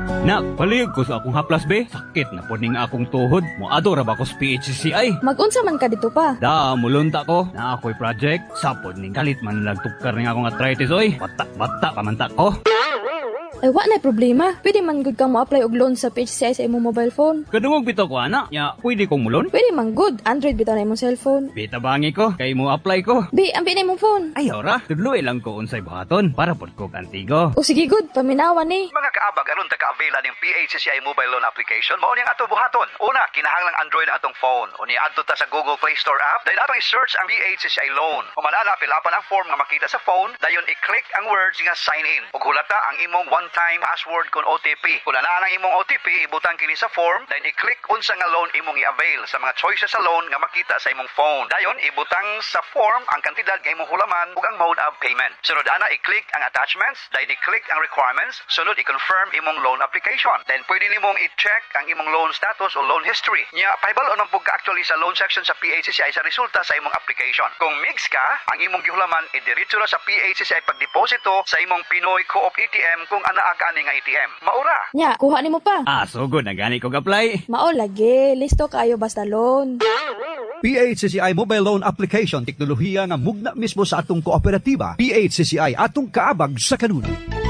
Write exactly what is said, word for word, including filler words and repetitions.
Nak, palihog ko sa akong haplas be. Sakit na po ning akong tuhod. Moadto ra ba ko sa P H C C I? Mag-unsa man ka dito pa? Da, mulunta ko. Na ako'y project. Sapod ning kalit man nagtukar ning akong arthritis oy. Bata-bata pamantak ko. Ay, wa na problema. Pwede man good kang mo-apply og loan sa P H C I sa imong mobile phone. Kadungog bitaw ko ana. Ya, pwede kong mulon? Pwede man good. Android bitaw na imong cellphone. Bita bangi ko. Kay mo apply ko. Bi, ambi na imong phone. Ayaw ra. Tudloy lang ko unsay buhaton para pod ko kantigo. O sige good, paminawan ni. Mga kaabag aron ta ka-avail ning P H C C I mobile loan application mao ning ato buhaton. Una, kinahanglang Android ang atong phone. Unya adto ta sa Google Play Store app, dayon ato i-search ang P H C C I loan. Humanana pilapan ang form nga makita sa phone, dayon i-click ang words nga sign in. Ug hulata ang imong one-time password kon O T P. Kung naa ang imong O T P, ibutang kini sa form, dayon i-click unsa nga loan imong i-avail sa mga choices sa loan nga makita sa imong phone. Dayon ibutang sa form ang kantidad nga imong hulaman ug ang mode of payment. Sunod ana i-click ang attachments, dayon i-click ang requirements, sunod i-confirm imong loan application. Then pwede nimong i-check ang imong loan status o loan history. Nya pahibal-on ang pagka-actually sa loan section sa P H C C I sa resulta sa imong application. Kung mix ka, ang imong gihulaman idiretso ra sa P H C C I pagdeposito sa imong Pinoy Co-op A T M kung anaa ka ani nga A T M. Maura. Nya, kuha nimo pa. Ah, so good na gani ko apply. Mao lagi, listo kayo basta loan. P H C C I Mobile Loan Application, teknolohiya nga mugna mismo sa atong kooperatiba. P H C C I atong kaabag sa kanunay.